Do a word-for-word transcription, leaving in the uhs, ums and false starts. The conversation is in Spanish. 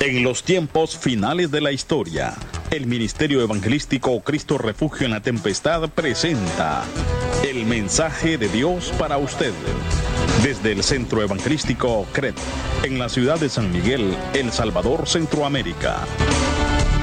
En los tiempos finales de la historia, el Ministerio Evangelístico Cristo Refugio en la Tempestad presenta el mensaje de Dios para usted. Desde el Centro Evangelístico C R E P, en la ciudad de San Miguel, El Salvador, Centroamérica.